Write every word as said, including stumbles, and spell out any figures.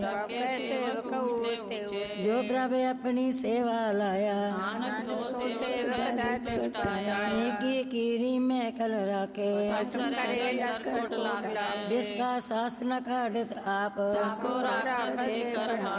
जो प्रभ अपनी सेवा लाया, नेकी कीरी में कल राखे, जिसका सास न काटत आप,